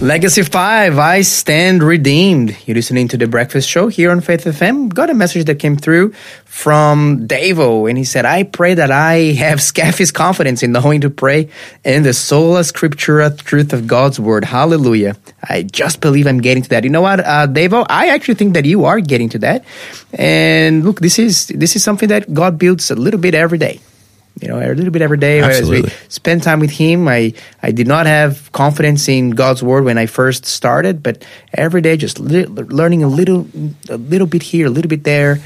Legacy 5, I Stand Redeemed. You're listening to The Breakfast Show here on Faith FM. Got a message that came through from Davo, and he said, I pray that I have Scaffi's confidence in knowing to pray in the sola scriptura truth of God's word. Hallelujah. I just believe I'm getting to that. You know what, Davo? I actually think that you are getting to that. And look, this is something that God builds a little bit every day. You know, a little bit every day. Absolutely. As we spend time with Him, I did not have confidence in God's word when I first started, but every day just learning a little bit here, a little bit there,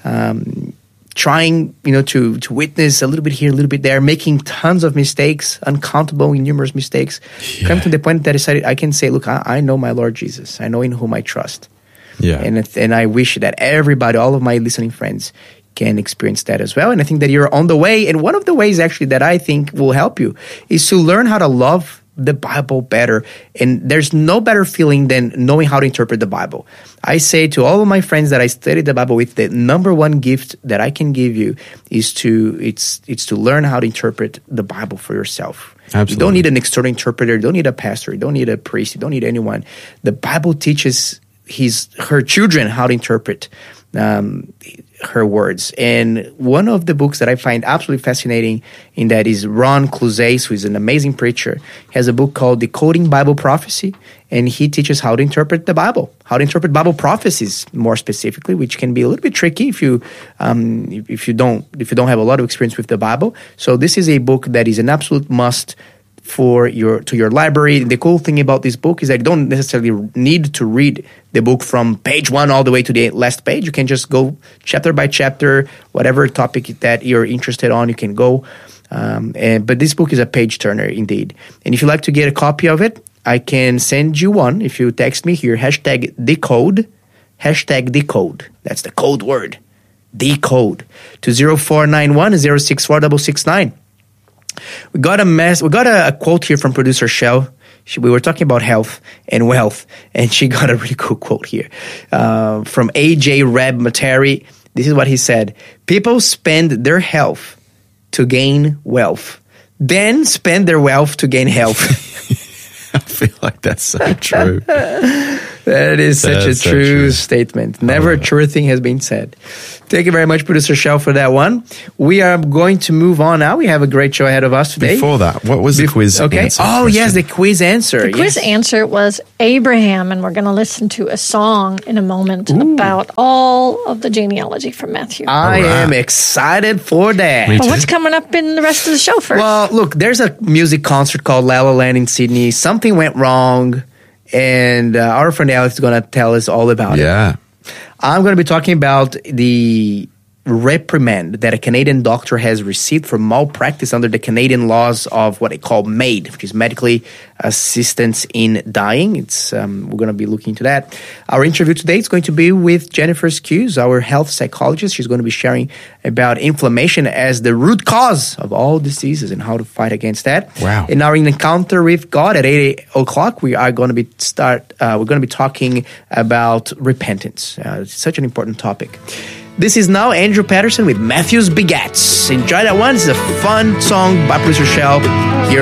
trying, to witness a little bit here, a little bit there, making tons of mistakes, uncountable, numerous mistakes. Yeah. Come to the point that I decided I can say, look, I know my Lord Jesus. I know in whom I trust. Yeah. And I wish that everybody, all of my listening friends, can experience that as well. And I think that you're on the way. And one of the ways actually that I think will help you is to learn how to love the Bible better. And there's no better feeling than knowing how to interpret the Bible. I say to all of my friends that I studied the Bible with, the number one gift that I can give you is to learn how to interpret the Bible for yourself. Absolutely. You don't need an external interpreter. You don't need a pastor. You don't need a priest. You don't need anyone. The Bible teaches her children how to interpret her words. And one of the books that I find absolutely fascinating in that is Ron Cluzes, who is an amazing preacher. He has a book called Decoding Bible Prophecy, and he teaches how to interpret the Bible, how to interpret Bible prophecies more specifically, which can be a little bit tricky if you don't have a lot of experience with the Bible. So this is a book that is an absolute must to your library. The cool thing about this book is that you don't necessarily need to read the book from page 1 all the way to the last page. You can just go chapter by chapter, whatever topic that you're interested on, you can go. But this book is a page turner indeed. And if you'd like to get a copy of it, I can send you one. If you text me here, #decode, that's the code word, decode, to 0491 064 669. We got a quote here from producer Shell. We were talking about health and wealth, and she got a really cool quote here from A.J. Reb Materi. This is what he said: "People spend their health to gain wealth, then spend their wealth to gain health." I feel like that's so true. That is such a true statement. Never a truer thing has been said. Thank you very much, Producer Shell, for that one. We are going to move on now. We have a great show ahead of us today. Before that, what was the quiz answer? Oh, question? yes, the quiz answer. The quiz answer was Abraham, and we're going to listen to a song in a moment about all of the genealogy from Matthew. I am excited for that. Well, what's coming up in the rest of the show first? Well, look, there's a music concert called La La Land in Sydney. Something went wrong, and our friend Alex is going to tell us all about it. Yeah. I'm going to be talking about the reprimand that a Canadian doctor has received for malpractice under the Canadian laws of what they call MAID, which is medically assistance in dying. We're going to be looking into that. Our interview today is going to be with Jennifer Skews, our health psychologist. She's going to be sharing about inflammation as the root cause of all diseases and how to fight against that. Wow. In our encounter with God at 8 o'clock, we are going to be talking about repentance. It's such an important topic. This is now Andrew Patterson with Matthew's Begats. Enjoy that one. It's a fun song by producer Shell here